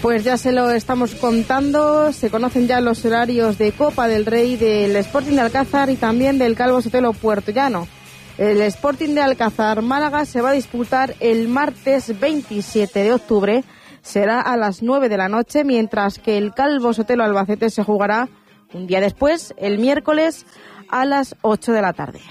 Pues ya se lo estamos contando, se conocen ya los horarios de Copa del Rey, del Sporting de Alcázar y también del Calvo Sotelo Puertollano. El Sporting de Alcázar Málaga se va a disputar el martes 27 de octubre, será a las 9 de la noche, mientras que el Calvo Sotelo Albacete se jugará un día después, el miércoles, a las 8 de la tarde.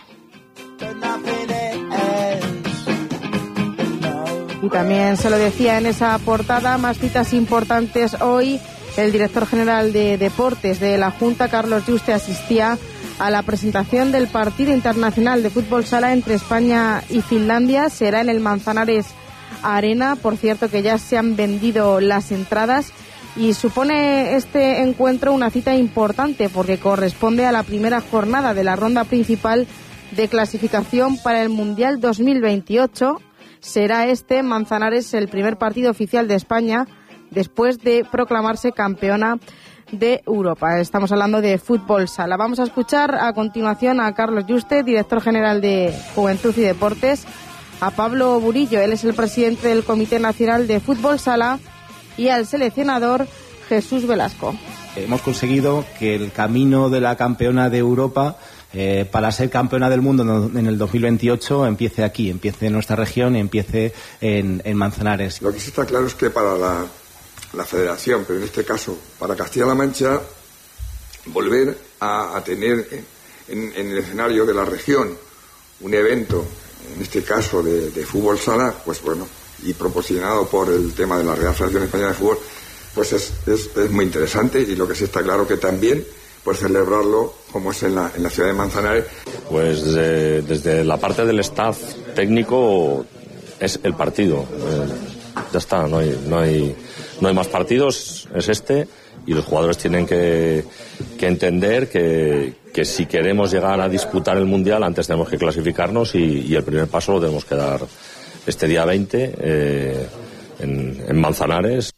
Y también se lo decía en esa portada, más citas importantes hoy. El director general de Deportes de la Junta, Carlos Yuste, asistía a la presentación del partido internacional de fútbol sala entre España y Finlandia. Será en el Manzanares Arena. Por cierto, que ya se han vendido las entradas y supone este encuentro una cita importante porque corresponde a la primera jornada de la ronda principal de clasificación para el Mundial 2028. Será Manzanares el primer partido oficial de España después de proclamarse campeona de Europa. Estamos hablando de fútbol sala. Vamos a escuchar a continuación a Carlos Yuste, director general de Juventud y Deportes, a Pablo Burillo, él es el presidente del Comité Nacional de Fútbol Sala, y al seleccionador Jesús Velasco. Hemos conseguido que el camino de la campeona de Europa para ser campeona del mundo en el 2028 empiece aquí, empiece en nuestra región y empiece en Manzanares. Lo que sí está claro es que para la federación, pero en este caso para Castilla-La Mancha, volver a tener en el escenario de la región un evento, en este caso de fútbol sala, pues bueno, y proporcionado por el tema de la Real Federación Española de Fútbol, pues es muy interesante, y lo que sí está claro que también pues celebrarlo como es en la ciudad de Manzanares. Pues desde la parte del staff técnico es el partido, ya está, no hay más partidos, es este, y los jugadores tienen que entender que si queremos llegar a disputar el Mundial antes tenemos que clasificarnos, y el primer paso lo tenemos que dar este día 20 en Manzanares.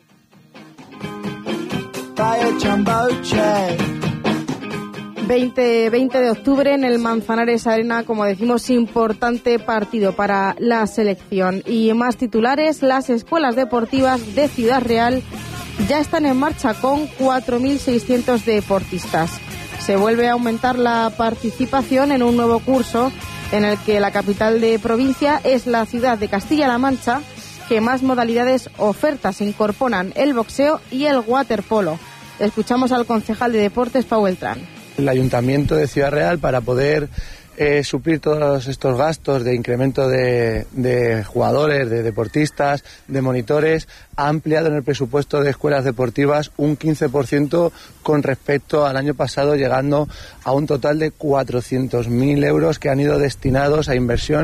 20 de octubre en el Manzanares Arena, como decimos, importante partido para la selección. Y más titulares, las escuelas deportivas de Ciudad Real ya están en marcha con 4.600 deportistas. Se vuelve a aumentar la participación en un nuevo curso en el que la capital de provincia es la ciudad de Castilla-La Mancha que más modalidades oferta. Se incorporan el boxeo y el waterpolo. Escuchamos al concejal de Deportes, Pau Beltrán. El Ayuntamiento de Ciudad Real, para poder suplir todos estos gastos de incremento de jugadores, de deportistas, de monitores, ha ampliado en el presupuesto de escuelas deportivas un 15% con respecto al año pasado, llegando a un total de 400.000 euros que han ido destinados a inversión.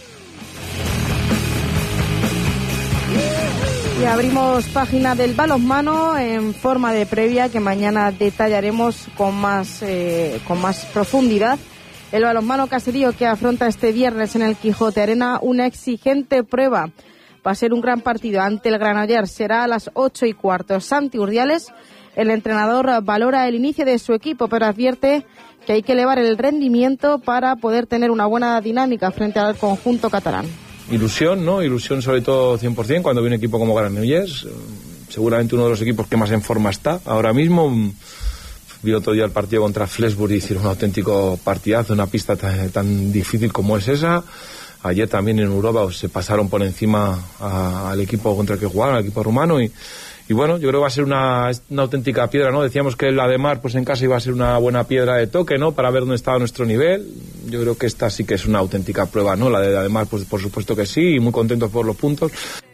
Y abrimos página del balonmano en forma de previa que mañana detallaremos con más profundidad. El balonmano caserío que afronta este viernes en el Quijote Arena una exigente prueba. Va a ser un gran partido ante el Granollers, será a las 8:15. Santi Urdiales, el entrenador, valora el inicio de su equipo, pero advierte que hay que elevar el rendimiento para poder tener una buena dinámica frente al conjunto catalán. Ilusión, ¿no? Ilusión sobre todo 100% cuando viene un equipo como Granollers, seguramente uno de los equipos que más en forma está ahora mismo. Vi otro día el partido contra Flensburg y hicieron un auténtico partidazo, una pista tan difícil como es esa. Ayer también en Europa se pasaron por encima al equipo contra el que jugaron, al equipo rumano, y bueno, yo creo que va a ser una auténtica piedra, ¿no? Decíamos que la de Mar, pues en casa iba a ser una buena piedra de toque, ¿no? Para ver dónde estaba nuestro nivel. Yo creo que esta sí que es una auténtica prueba, ¿no? La de Mar, pues por supuesto que sí, y muy contentos por los puntos.